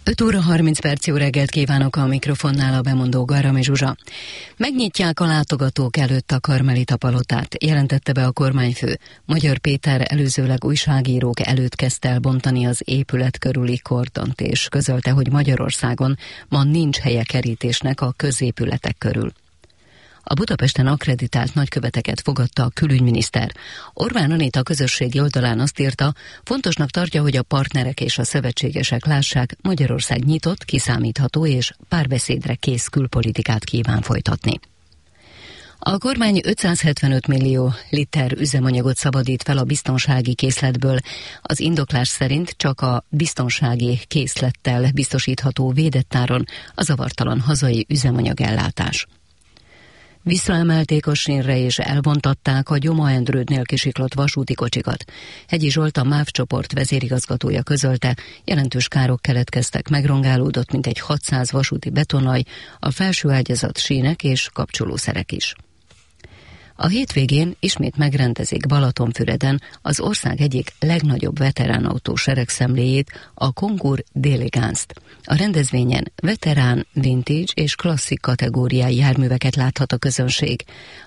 5 óra 30 perc, jó reggelt kívánok, a mikrofonnál a bemondó Garami Zsuzsa. Megnyitják a látogatók előtt a Karmelita palotát, jelentette be a kormányfő. Magyar Péter előzőleg újságírók előtt kezdte el bontani az épület körüli kordont, és közölte, hogy Magyarországon ma nincs helye kerítésnek a középületek körül. A Budapesten akkreditált nagyköveteket fogadta a külügyminiszter. Orbán Anita a közösségi oldalán azt írta, fontosnak tartja, hogy a partnerek és a szövetségesek lássák, Magyarország nyitott, kiszámítható és párbeszédre kész külpolitikát kíván folytatni. A kormány 575 millió liter üzemanyagot szabadít fel a biztonsági készletből. Az indoklás szerint csak a biztonsági készlettel biztosítható védett áron a zavartalan hazai üzemanyagellátás. Visszaemelték a sínre és elvontatták a Gyoma-Endrődnél kisiklott vasúti kocsikat. Hegyi Zsolt, a MÁV csoport vezérigazgatója közölte, jelentős károk keletkeztek, megrongálódott mintegy 600 vasúti betonaj, a felső ágyazat sínek és kapcsolószerek is. A hétvégén ismét megrendezik Balatonfüreden az ország egyik legnagyobb veteránautó seregszemléjét, a Concours d'Elegance-t. A rendezvényen veterán, vintage és klasszik kategóriái járműveket láthat a közönség.